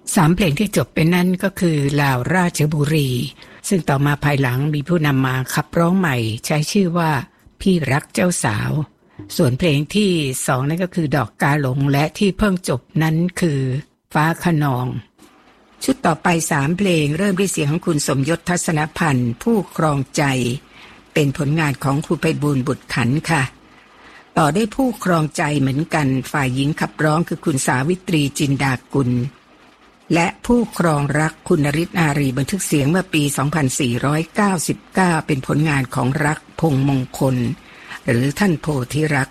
3เพลงที่จบไปนั้นก็คือลาวราชบุรีซึ่งต่อมาภายหลังมีผู้นำมาขับร้องใหม่ใช้ชื่อว่าพี่รักเจ้าสาวส่วนเพลงที่2นั่นก็คือดอกกาหลงและที่เพิ่งจบนั้นคือฟ้าคะนองชุดต่อไป3เพลงเริ่มด้วยเสียงของคุณสมยศทัศนพันธ์ผู้ครองใจเป็นผลงานของครูไพบูลย์บุตรขันธ์ค่ะต่อได้ผู้ครองใจเหมือนกันฝ่ายหญิงขับร้องคือคุณสาวิตรีจินดากุลและผู้ครองรักคุณนฤทธิ์อารีบันทึกเสียงเมื่อปี 2499 เป็นผลงานของรักพงษ์มงคลหรือท่านโพธิรัก